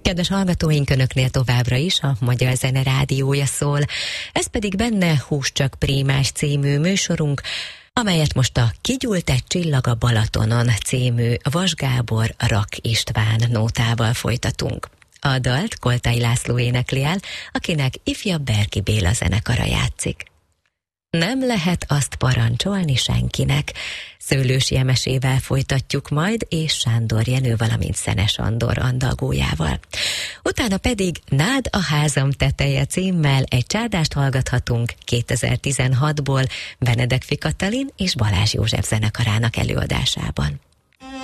Kedves hallgatóink, önöknél továbbra is a Magyar Zene Rádiója szól. Ez pedig benne Hús csak Prémás című műsorunk, amelyet most a Kigyúlt egy csillag a Balatonon című Vas Gábor, Rak István nótával folytatunk. A dalt Koltai László énekli el, akinek ifjabb Berki Béla zenekara játszik. Nem lehet azt parancsolni senkinek. Szőlősi Emesével folytatjuk majd, és Sándor Jenő, valamint Szenes Andor andalgójával. Utána pedig Nád a házam teteje címmel egy csádást hallgathatunk 2016-ból Benedek Fi Katalin és Balázs József zenekarának előadásában.